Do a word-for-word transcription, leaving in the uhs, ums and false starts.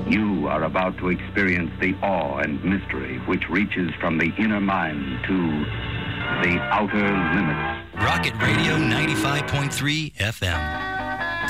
You are about to experience the awe and mystery which reaches from the inner mind to the outer limits. Rocket Radio ninety-five point three F M.